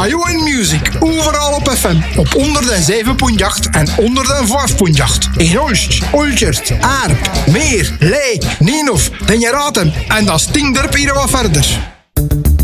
Radio and Music, overal op FM. Op 107.8 en 105.8. In Olst, Oltjert, Aarp, Meer, Leek, Nienhof, Den Jeraten en dat stinkt er hier wat verder.